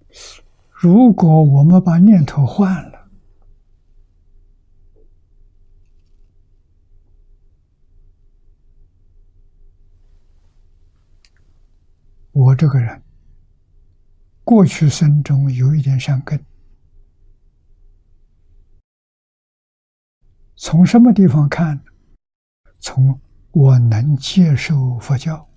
如果我们把念头换了，我这个人过去生中有一点善根，从什么地方看？从我能接受佛教。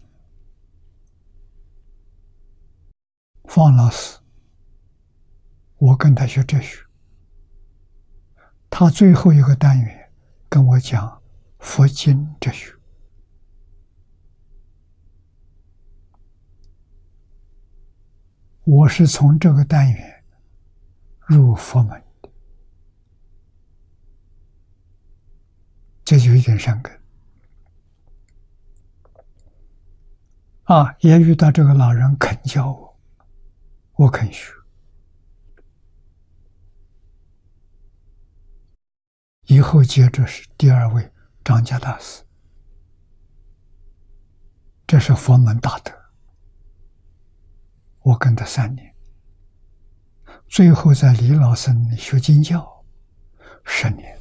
方老师，我跟他学哲学，他最后一个单元跟我讲佛经哲学。我是从这个单元入佛门的，这就一点善根。也遇到这个老人肯教我，我肯学。以后接着是第二位张家大师，这是佛门大德，我跟他3年，最后在李老僧学经教10年。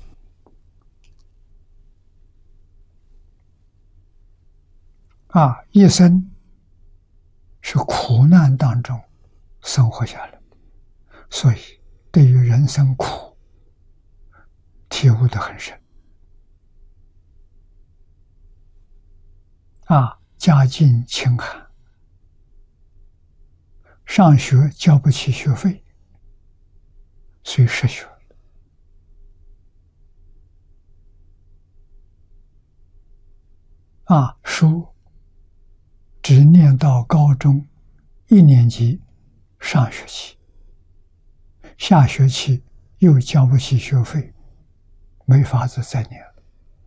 一生是苦难当中生活下来的，所以对于人生苦体悟得很深。家境清寒，上学交不起学费，所以失学了。书只念到高中1年级上学期，下学期又交不起学费，没法子再念了。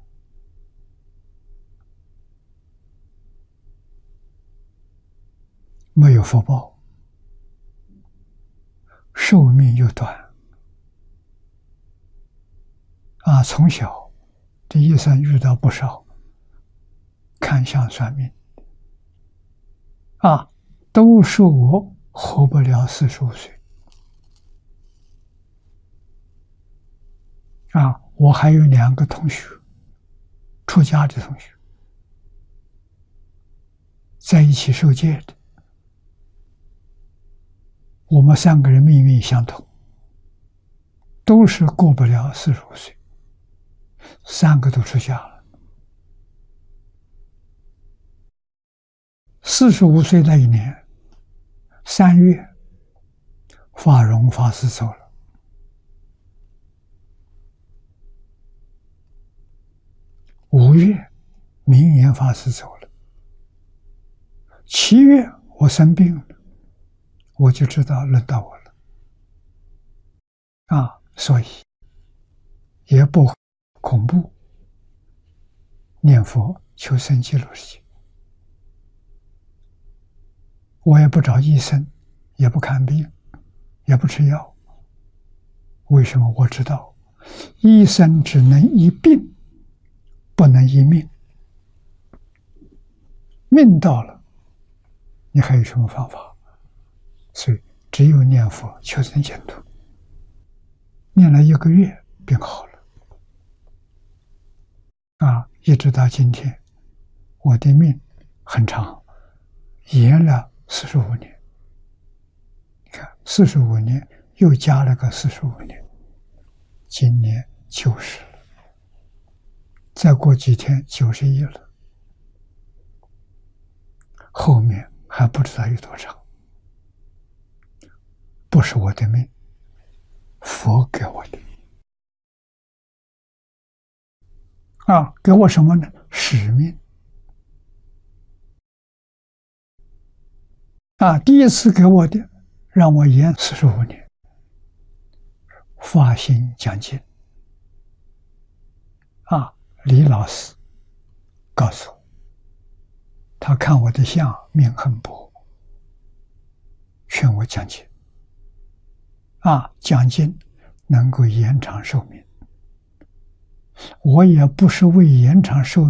没有福报，寿命又短。从小这医生遇到不少看相算命，都说我活不了45岁。我还有2个同学，出家的同学，在一起受戒的，我们3个人命运相同，都是过不了45岁，3个都出家了。45岁那一年3月，法融法师走了。5月，明言法师走了。7月，我生病了，我就知道轮到我了。所以也不恐怖，念佛求生极乐世界。我也不找医生，也不看病，也不吃药。为什么？我知道医生只能医病，不能医命。命到了，你还有什么方法？所以只有念佛求生净土。念了1个月，病好了。一直到今天，我的命很长，延了45年。你看，45年又加了个45年，今年90了，再过几天91了，后面还不知道有多长。不是我的命，佛给我的。给我什么呢？使命。第一次给我的，让我延45年，发心讲经。李老师告诉我，他看我的相命很薄，劝我讲经。讲经能够延长寿命。我也不是为延长寿